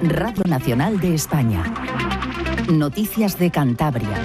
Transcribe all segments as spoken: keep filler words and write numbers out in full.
Radio Nacional de España. Noticias de Cantabria.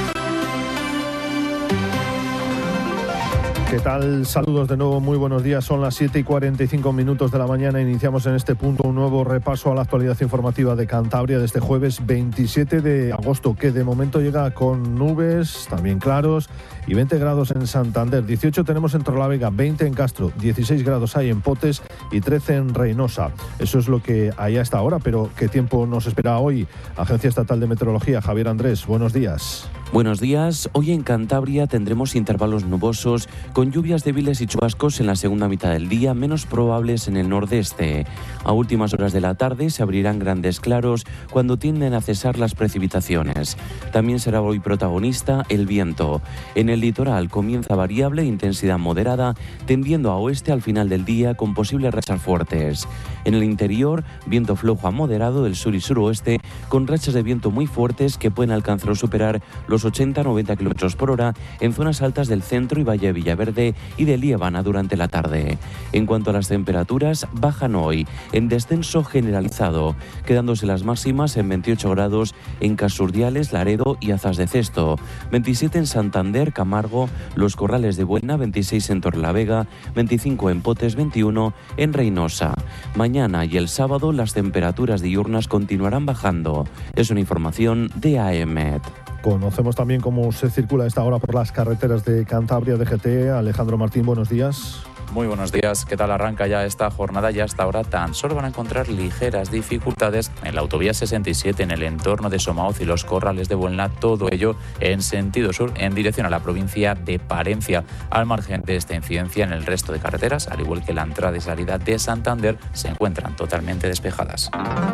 ¿Qué tal? Saludos de nuevo, muy buenos días. Son las siete y cuarenta y cinco minutos de la mañana. Iniciamos en este punto un nuevo repaso a la actualidad informativa de Cantabria de este jueves veintisiete de agosto, que de momento llega con nubes, también claros, y veinte grados en Santander. dieciocho tenemos en Torrelavega, veinte en Castro, dieciséis grados hay en Potes y trece en Reynosa. Eso es lo que hay hasta ahora, pero ¿qué tiempo nos espera hoy? Agencia Estatal de Meteorología, Javier Andrés, buenos días. Buenos días. Hoy en Cantabria tendremos intervalos nubosos con lluvias débiles y chubascos en la segunda mitad del día, menos probables en el nordeste. A últimas horas de la tarde se abrirán grandes claros cuando tienden a cesar las precipitaciones. También será hoy protagonista el viento. En el litoral comienza variable de intensidad moderada, tendiendo a oeste al final del día con posibles rachas fuertes. En el interior, viento flojo a moderado del sur y suroeste, con rachas de viento muy fuertes que pueden alcanzar o superar los ochenta a noventa kilómetros por hora en zonas altas del centro y Valle de Villaverde y de Liébana durante la tarde. En cuanto a las temperaturas, bajan hoy en descenso generalizado, quedándose las máximas en veintiocho grados en Casurdiales, Laredo y Azas de Cesto, veintisiete en Santander, Camargo, Los Corrales de Buena, veintiséis en Torrelavega, veinticinco en Potes, veintiuno en Reynosa. Mañana y el sábado las temperaturas diurnas continuarán bajando. Es una información de A E M E T. Conocemos también cómo se circula a esta hora por las carreteras de Cantabria, D G T. Alejandro Martín, buenos días. Muy buenos días. ¿Qué tal arranca ya esta jornada? Ya hasta ahora tan solo van a encontrar ligeras dificultades en la autovía sesenta y siete en el entorno de Somaoz y Los Corrales de Buelna, todo ello en sentido sur en dirección a la provincia de Palencia. Al margen de esta incidencia, en el resto de carreteras, al igual que la entrada y salida de Santander, se encuentran totalmente despejadas.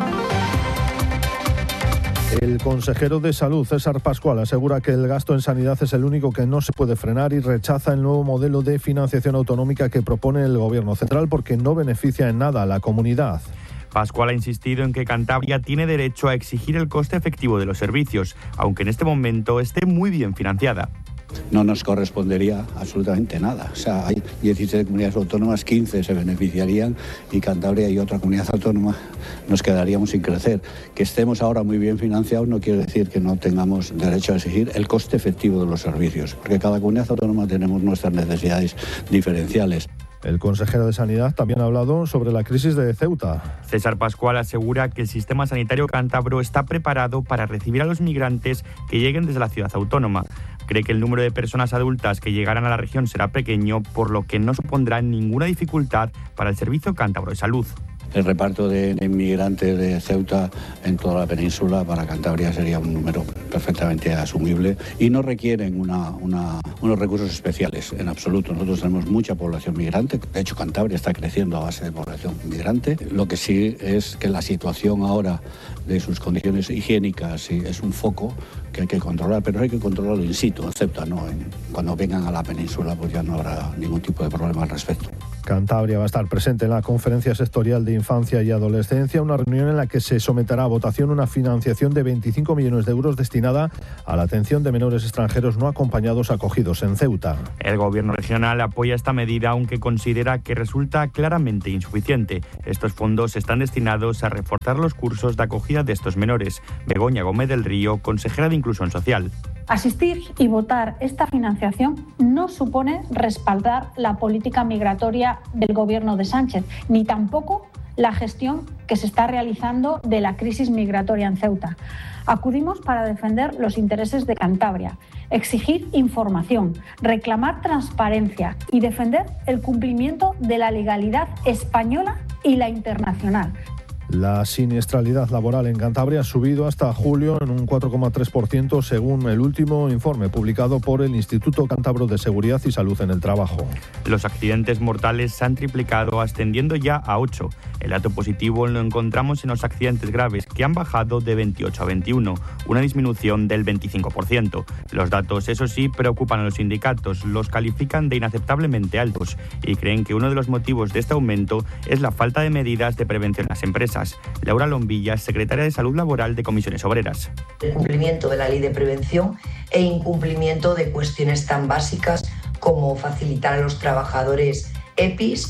El consejero de Salud, César Pascual, asegura que el gasto en sanidad es el único que no se puede frenar y rechaza el nuevo modelo de financiación autonómica que propone el Gobierno central porque no beneficia en nada a la comunidad. Pascual ha insistido en que Cantabria tiene derecho a exigir el coste efectivo de los servicios, aunque en este momento esté muy bien financiada. No nos correspondería absolutamente nada. O sea, hay diecisiete comunidades autónomas, quince se beneficiarían y Cantabria y otra comunidad autónoma nos quedaríamos sin crecer. Que estemos ahora muy bien financiados no quiere decir que no tengamos derecho a exigir el coste efectivo de los servicios, porque cada comunidad autónoma tenemos nuestras necesidades diferenciales. El consejero de Sanidad también ha hablado sobre la crisis de Ceuta. César Pascual asegura que el sistema sanitario cántabro está preparado para recibir a los migrantes que lleguen desde la ciudad autónoma. Cree que el número de personas adultas que llegarán a la región será pequeño, por lo que no supondrá ninguna dificultad para el Servicio Cántabro de Salud. El reparto de inmigrantes de Ceuta en toda la península para Cantabria sería un número perfectamente asumible y no requieren una, una, unos recursos especiales en absoluto. Nosotros tenemos mucha población migrante, de hecho Cantabria está creciendo a base de población migrante. Lo que sí es que la situación ahora de sus condiciones higiénicas es un foco que hay que controlar, pero hay que controlarlo in situ, en Ceuta, ¿no? En, cuando vengan a la península pues ya no habrá ningún tipo de problema al respecto. Cantabria va a estar presente en la Conferencia Sectorial de Infancia y Adolescencia, una reunión en la que se someterá a votación una financiación de veinticinco millones de euros destinada a la atención de menores extranjeros no acompañados acogidos en Ceuta. El Gobierno regional apoya esta medida, aunque considera que resulta claramente insuficiente. Estos fondos están destinados a reforzar los cursos de acogida de estos menores. Begoña Gómez del Río, consejera de Inclusión Social. Asistir y votar esta financiación no supone respaldar la política migratoria del Gobierno de Sánchez, ni tampoco la gestión que se está realizando de la crisis migratoria en Ceuta. Acudimos para defender los intereses de Cantabria, exigir información, reclamar transparencia y defender el cumplimiento de la legalidad española y la internacional. La siniestralidad laboral en Cantabria ha subido hasta julio en un cuatro coma tres por ciento según el último informe publicado por el Instituto Cántabro de Seguridad y Salud en el Trabajo. Los accidentes mortales se han triplicado, ascendiendo ya a ocho. El dato positivo lo encontramos en los accidentes graves, que han bajado de veintiocho a veintiuno, una disminución del veinticinco por ciento. Los datos, eso sí, preocupan a los sindicatos, los califican de inaceptablemente altos y creen que uno de los motivos de este aumento es la falta de medidas de prevención en las empresas. Laura Lombilla, secretaria de Salud Laboral de Comisiones Obreras. El cumplimiento de la ley de prevención e incumplimiento de cuestiones tan básicas como facilitar a los trabajadores E P Is,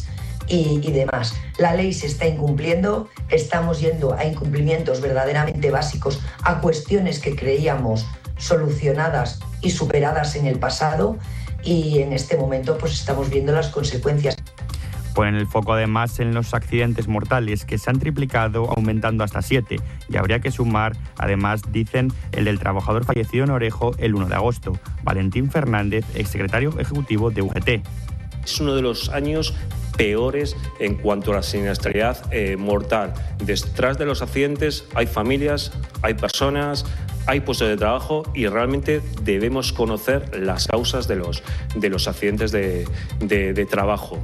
y, y demás. La ley se está incumpliendo, estamos yendo a incumplimientos verdaderamente básicos, a cuestiones que creíamos solucionadas y superadas en el pasado, y en este momento pues estamos viendo las consecuencias. Ponen el foco además en los accidentes mortales, que se han triplicado, aumentando hasta siete. Y habría que sumar, además, dicen, el del trabajador fallecido en Orejo el uno de agosto. Valentín Fernández, exsecretario ejecutivo de U G T. Es uno de los años peores en cuanto a la siniestralidad eh, mortal. Detrás de los accidentes hay familias, hay personas, hay puestos de trabajo, y realmente debemos conocer las causas de los, de los accidentes de, de, de trabajo.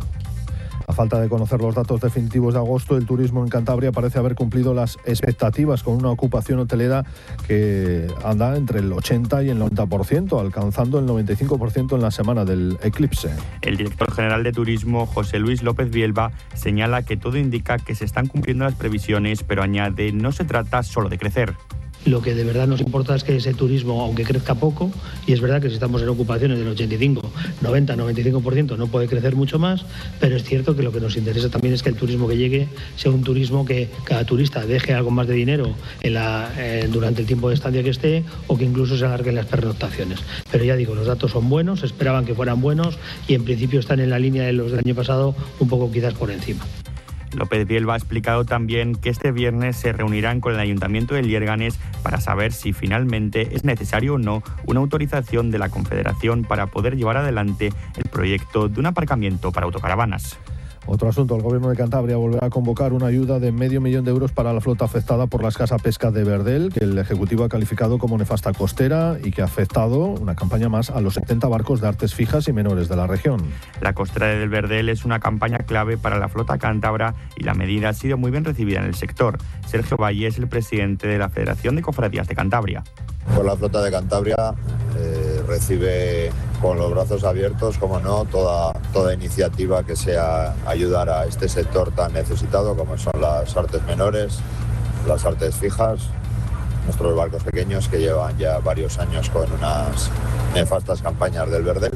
A falta de conocer los datos definitivos de agosto, el turismo en Cantabria parece haber cumplido las expectativas, con una ocupación hotelera que anda entre el ochenta y el noventa por ciento, alcanzando el noventa y cinco por ciento en la semana del eclipse. El director general de Turismo, José Luis López Bielba, señala que todo indica que se están cumpliendo las previsiones, pero añade, no se trata solo de crecer. Lo que de verdad nos importa es que ese turismo, aunque crezca poco, y es verdad que si estamos en ocupaciones del ochenta y cinco, noventa, noventa y cinco por ciento no puede crecer mucho más, pero es cierto que lo que nos interesa también es que el turismo que llegue sea un turismo que cada turista deje algo más de dinero en la, eh, durante el tiempo de estancia que esté, o que incluso se alarguen las pernoctaciones. Pero ya digo, los datos son buenos, esperaban que fueran buenos, y en principio están en la línea de los del año pasado, un poco quizás por encima. López Bielba ha explicado también que este viernes se reunirán con el Ayuntamiento de Liérganes para saber si finalmente es necesario o no una autorización de la Confederación para poder llevar adelante el proyecto de un aparcamiento para autocaravanas. Otro asunto, el Gobierno de Cantabria volverá a convocar una ayuda de medio millón de euros para la flota afectada por la escasa pesca de verdel, que el Ejecutivo ha calificado como nefasta costera y que ha afectado, una campaña más, a los setenta barcos de artes fijas y menores de la región. La costera del verdel es una campaña clave para la flota cántabra, y la medida ha sido muy bien recibida en el sector. Sergio Valle es el presidente de la Federación de Cofradías de Cantabria. Pues la flota de Cantabria eh, recibe con los brazos abiertos, como no, toda, toda iniciativa que sea ayudar a este sector tan necesitado como son las artes menores, las artes fijas, nuestros barcos pequeños que llevan ya varios años con unas nefastas campañas del verdel.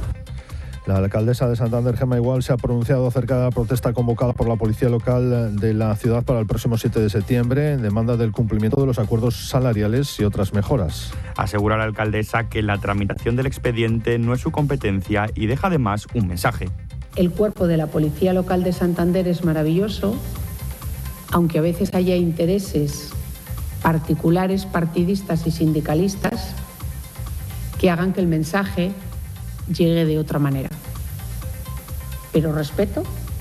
La alcaldesa de Santander, Gemma Igual, se ha pronunciado acerca de la protesta convocada por la policía local de la ciudad para el próximo siete de septiembre en demanda del cumplimiento de los acuerdos salariales y otras mejoras. Asegura la alcaldesa que la tramitación del expediente no es su competencia y deja además un mensaje. El cuerpo de la policía local de Santander es maravilloso, aunque a veces haya intereses particulares, partidistas y sindicalistas que hagan que el mensaje llegue de otra manera. Pero respeto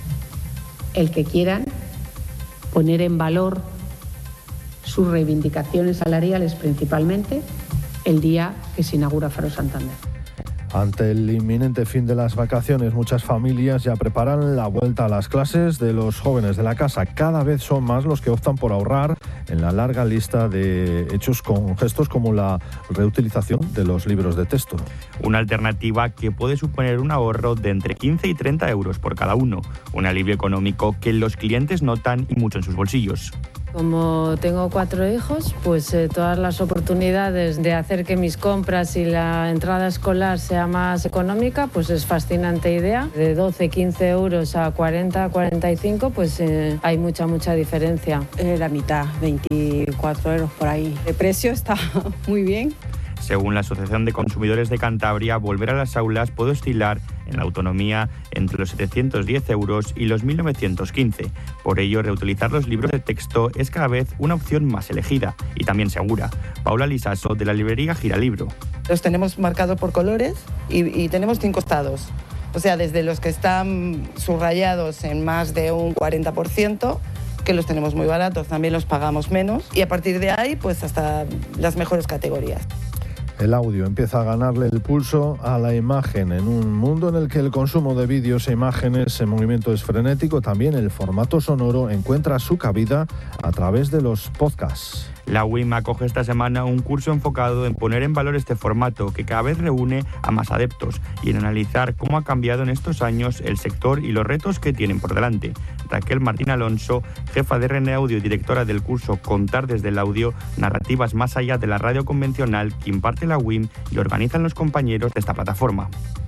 el que quieran poner en valor sus reivindicaciones salariales, principalmente el día que se inaugura Faro Santander. Ante el inminente fin de las vacaciones, muchas familias ya preparan la vuelta a las clases de los jóvenes de la casa. Cada vez son más los que optan por ahorrar en la larga lista de hechos con gestos como la reutilización de los libros de texto. Una alternativa que puede suponer un ahorro de entre quince y treinta euros por cada uno. Un alivio económico que los clientes notan y mucho en sus bolsillos. Como tengo cuatro hijos, pues eh, todas las oportunidades de hacer que mis compras y la entrada escolar sea más económica, pues es fascinante idea. De doce, quince euros a cuarenta, cuarenta y cinco, pues eh, hay mucha, mucha diferencia. Eh, la mitad, veinticuatro euros por ahí. El precio está muy bien. Según la Asociación de Consumidores de Cantabria, volver a las aulas puede oscilar en la autonomía entre los setecientos diez euros y los mil novecientos quince. Por ello, reutilizar los libros de texto es cada vez una opción más elegida y también segura. Paula Lisaso, de la librería Giralibro. Los tenemos marcados por colores y, y tenemos cinco estados. O sea, desde los que están subrayados en más de un cuarenta por ciento, que los tenemos muy baratos, también los pagamos menos, y a partir de ahí, pues hasta las mejores categorías. El audio empieza a ganarle el pulso a la imagen. En un mundo en el que el consumo de vídeos e imágenes en movimiento es frenético, también el formato sonoro encuentra su cabida a través de los podcasts. La U I M acoge esta semana un curso enfocado en poner en valor este formato que cada vez reúne a más adeptos y en analizar cómo ha cambiado en estos años el sector y los retos que tienen por delante. Raquel Martín Alonso, jefa de R N Audio y directora del curso Contar desde el audio, narrativas más allá de la radio convencional, que imparte la U I M y organizan los compañeros de esta plataforma.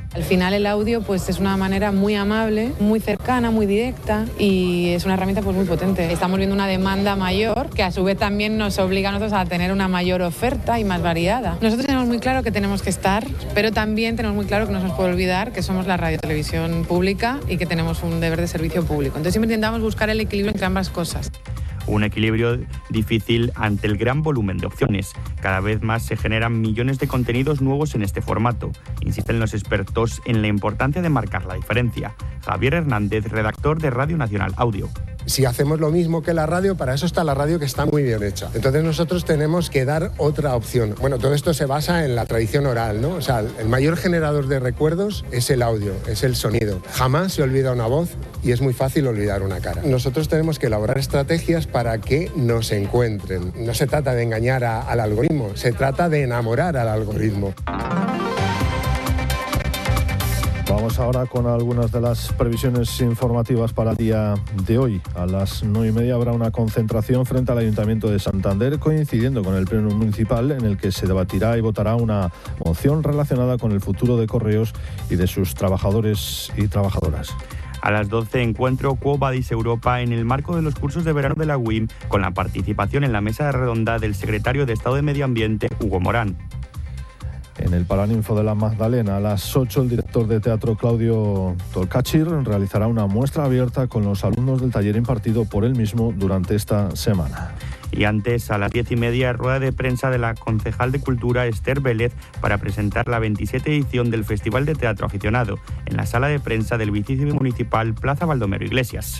Al final el audio pues es una manera muy amable, muy cercana, muy directa y es una herramienta pues muy potente. Estamos viendo una demanda mayor que a su vez también nos obliga a nosotros a tener una mayor oferta y más variada. Nosotros tenemos muy claro que tenemos que estar, pero también tenemos muy claro que no se nos puede olvidar que somos la radio televisión pública y que tenemos un deber de servicio público. Entonces siempre intentamos buscar el equilibrio entre ambas cosas. Un equilibrio difícil ante el gran volumen de opciones. Cada vez más se generan millones de contenidos nuevos en este formato. Insisten los expertos en la importancia de marcar la diferencia. Javier Hernández, redactor de Radio Nacional Audio. Si hacemos lo mismo que la radio, para eso está la radio, que está muy bien hecha. Entonces nosotros tenemos que dar otra opción. Bueno, todo esto se basa en la tradición oral, ¿no? O sea, el mayor generador de recuerdos es el audio, es el sonido. Jamás se olvida una voz y es muy fácil olvidar una cara. Nosotros tenemos que elaborar estrategias para que nos encuentren. No se trata de engañar a, al algoritmo, se trata de enamorar al algoritmo. Vamos ahora con algunas de las previsiones informativas para el día de hoy. A las nueve y media habrá una concentración frente al Ayuntamiento de Santander, coincidiendo con el Pleno Municipal, en el que se debatirá y votará una moción relacionada con el futuro de Correos y de sus trabajadores y trabajadoras. A las doce, encuentro Quo Vadis Europa en el marco de los cursos de verano de la U I M, con la participación en la mesa redonda del secretario de Estado de Medio Ambiente, Hugo Morán. En el Paraninfo de la Magdalena, a las ocho, el director de teatro Claudio Tolcachir realizará una muestra abierta con los alumnos del taller impartido por él mismo durante esta semana. Y antes, a las diez y media, rueda de prensa de la concejal de Cultura, Esther Vélez, para presentar la veintisiete edición del Festival de Teatro Aficionado, en la sala de prensa del Bicicio Municipal Plaza Baldomero Iglesias.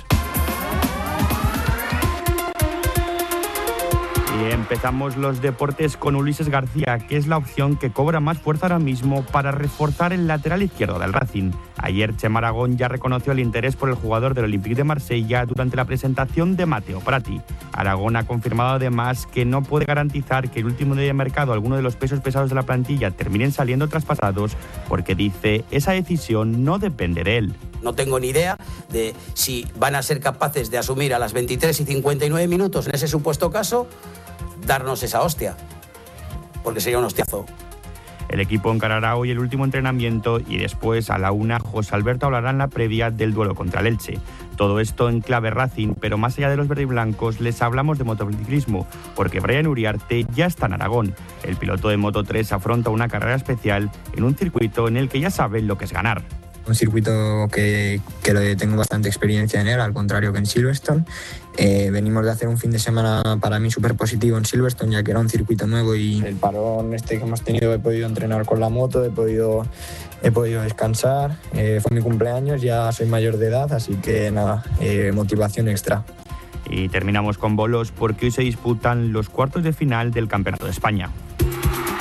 Y empezamos los deportes con Ulises García, que es la opción que cobra más fuerza ahora mismo para reforzar el lateral izquierdo del Racing. Ayer Chema Aragón ya reconoció el interés por el jugador del Olympique de Marsella durante la presentación de Matteo Prati. Aragón ha confirmado además que no puede garantizar que el último día de mercado alguno de los pesos pesados de la plantilla terminen saliendo traspasados, porque dice esa decisión no depende de él. No tengo ni idea de si van a ser capaces de asumir a las veintitrés y cincuenta y nueve minutos, en ese supuesto caso, darnos esa hostia, porque sería un hostiazo. El equipo encarará hoy el último entrenamiento y después a la una José Alberto hablará en la previa del duelo contra el Elche. Todo esto en clave Racing, pero más allá de los verdiblancos les hablamos de motociclismo, porque Brian Uriarte ya está en Aragón. El piloto de Moto tres afronta una carrera especial en un circuito en el que ya saben lo que es ganar. Un circuito que, que tengo bastante experiencia en él, al contrario que en Silverstone. Eh, venimos de hacer un fin de semana para mí súper positivo en Silverstone, ya que era un circuito nuevo y el parón este que hemos tenido he podido entrenar con la moto, he podido, he podido descansar, eh, fue mi cumpleaños, ya soy mayor de edad, así que nada, eh, motivación extra. Y terminamos con bolos porque hoy se disputan los cuartos de final del Campeonato de España.